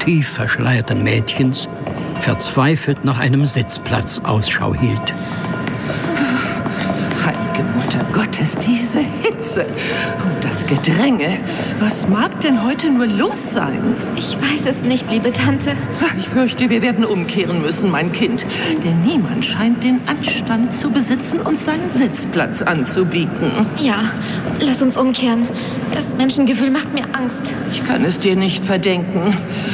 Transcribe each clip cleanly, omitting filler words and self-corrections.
schief verschleierten Mädchens verzweifelt nach einem Sitzplatz Ausschau hielt. Heilige Mutter Gottes, diese Hitze und das Gedränge. Was mag denn heute nur los sein? Ich weiß es nicht, liebe Tante. Ich fürchte, wir werden umkehren müssen, mein Kind. Denn niemand scheint den Anstand zu besitzen, uns seinen Sitzplatz anzubieten. Ja, lass uns umkehren. Das Menschengefühl macht mir Angst. Ich kann es dir nicht verdenken.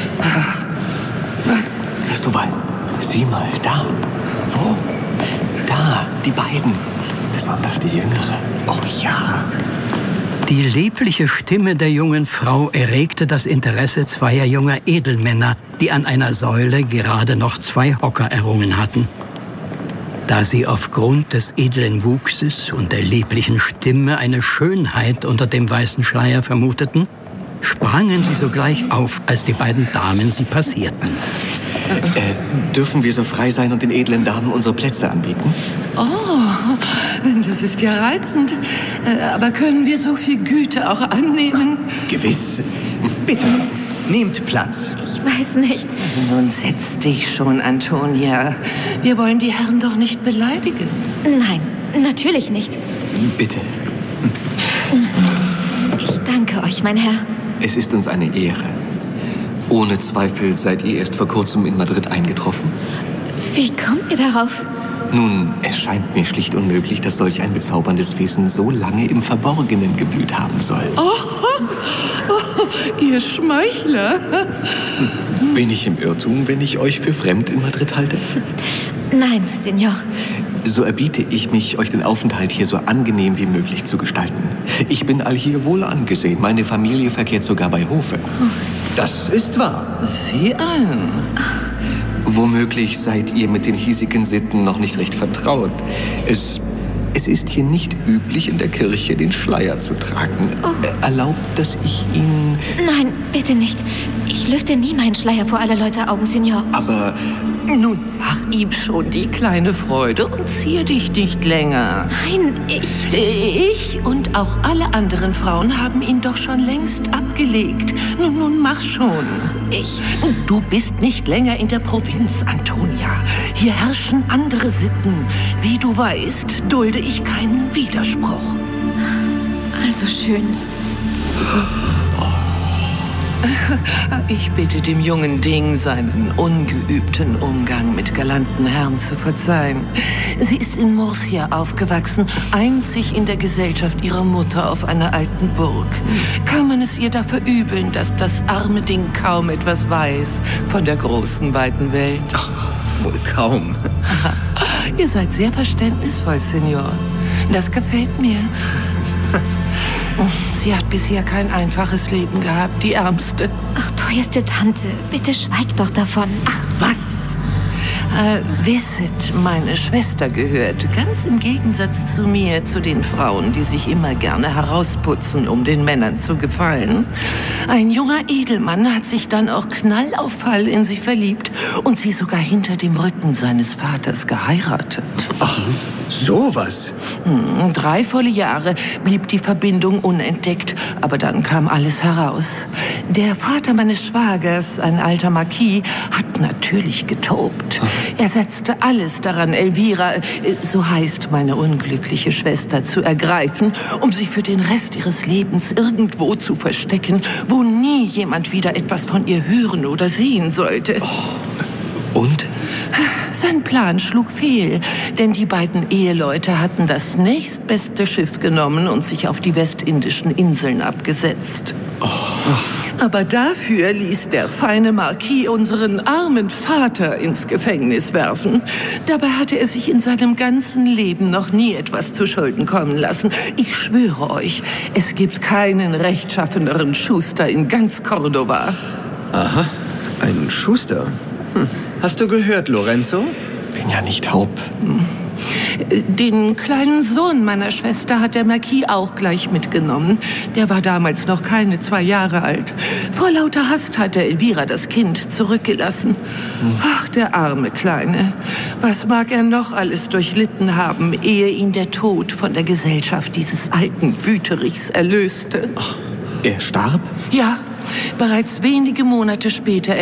Cristóbal, sieh mal, da. Wo? Da, die beiden. Besonders die Jüngere. Oh ja. Die liebliche Stimme der jungen Frau erregte das Interesse zweier junger Edelmänner, die an einer Säule gerade noch 2 Hocker errungen hatten. Da sie aufgrund des edlen Wuchses und der lieblichen Stimme eine Schönheit unter dem weißen Schleier vermuteten, sprangen sie sogleich auf, als die beiden Damen sie passierten. Dürfen wir so frei sein und den edlen Damen unsere Plätze anbieten? Oh, das ist ja reizend. Aber können wir so viel Güte auch annehmen? Gewiss. Bitte, nehmt Platz. Ich weiß nicht. Nun setz dich schon, Antonia. Wir wollen die Herren doch nicht beleidigen. Nein, natürlich nicht. Bitte. Ich danke euch, mein Herr. Es ist uns eine Ehre. Ohne Zweifel seid ihr erst vor kurzem in Madrid eingetroffen. Wie kommt ihr darauf? Nun, es scheint mir schlicht unmöglich, dass solch ein bezauberndes Wesen so lange im Verborgenen geblüht haben soll. Ihr Schmeichler. Bin ich im Irrtum, wenn ich euch für fremd in Madrid halte? Nein, Senor. So erbiete ich mich, euch den Aufenthalt hier so angenehm wie möglich zu gestalten. Ich bin allhier wohl angesehen. Meine Familie verkehrt sogar bei Hofe. Das ist wahr. Sieh an. Womöglich seid ihr mit den hiesigen Sitten noch nicht recht vertraut. Es ist hier nicht üblich, in der Kirche den Schleier zu tragen. Erlaubt, dass ich ihn... Nein, bitte nicht. Ich lüfte nie meinen Schleier vor aller Leute Augen, Senor. Aber... Nun mach ihm schon die kleine Freude und zier dich nicht länger. Nein, Ich und auch alle anderen Frauen haben ihn doch schon längst abgelegt. Nun mach schon. Du bist nicht länger in der Provinz, Antonia. Hier herrschen andere Sitten. Wie du weißt, dulde ich keinen Widerspruch. Also schön. Ich bitte dem jungen Ding, seinen ungeübten Umgang mit galanten Herren zu verzeihen. Sie ist in Murcia aufgewachsen, einzig in der Gesellschaft ihrer Mutter auf einer alten Burg. Kann man es ihr da verübeln, dass das arme Ding kaum etwas weiß von der großen, weiten Welt? Ach, wohl kaum. Ihr seid sehr verständnisvoll, Senor. Das gefällt mir. Sie hat bisher kein einfaches Leben gehabt, die Ärmste. Ach, teuerste Tante, bitte schweig doch davon. Ach, was? Wisset, meine Schwester gehört, ganz im Gegensatz zu mir, zu den Frauen, die sich immer gerne herausputzen, um den Männern zu gefallen. Ein junger Edelmann hat sich dann auch Knall auf Fall in sie verliebt und sie sogar hinter dem Rücken seines Vaters geheiratet. Ach, sowas? 3 volle Jahre blieb die Verbindung unentdeckt, aber dann kam alles heraus. Der Vater meines Schwagers, ein alter Marquis, hat natürlich getobt. Er setzte alles daran, Elvira, so heißt meine unglückliche Schwester, zu ergreifen, um sie für den Rest ihres Lebens irgendwo zu verstecken, wo nie jemand wieder etwas von ihr hören oder sehen sollte. Und? Sein Plan schlug fehl, denn die beiden Eheleute hatten das nächstbeste Schiff genommen und sich auf die westindischen Inseln abgesetzt. Aber dafür ließ der feine Marquis unseren armen Vater ins Gefängnis werfen. Dabei hatte er sich in seinem ganzen Leben noch nie etwas zu Schulden kommen lassen. Ich schwöre euch, es gibt keinen rechtschaffeneren Schuster in ganz Cordova. Aha, ein Schuster. Hast du gehört, Lorenzo? Bin ja nicht taub. Den kleinen Sohn meiner Schwester hat der Marquis auch gleich mitgenommen. Der war damals noch keine 2 Jahre alt. Vor lauter Hast hatte Elvira das Kind zurückgelassen. Ach, der arme Kleine. Was mag er noch alles durchlitten haben, ehe ihn der Tod von der Gesellschaft dieses alten Wüterichs erlöste? Er starb? Ja, bereits wenige Monate später